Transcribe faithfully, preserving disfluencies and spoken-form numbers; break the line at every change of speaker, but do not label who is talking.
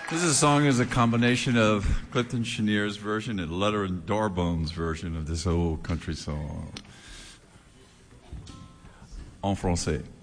This song is a combination of Clifton Cheniere's version and Leonard Darbone's version of this old country song. En français.